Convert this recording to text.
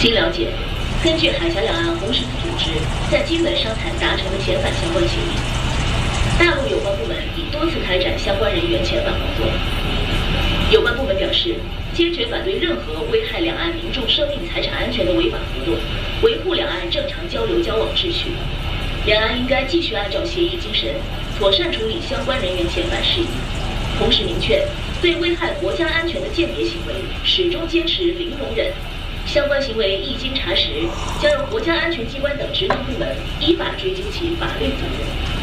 经了解，根据海峡两岸红十字组织在金门商谈达成的遣返相关协议，大陆有关部门已多次开展相关人员遣返工作。有关部门表示，坚决反对任何危害两岸民众生命财产安全的违法活动，维护两岸正常交流交往秩序。两岸应该继续按照协议精神，妥善处理相关人员遣返事宜。同时明确，对危害国家安全的间谍行为，始终坚持零容忍。相关行为一经查实，将由国家安全机关等职能部门依法追究其法律责任。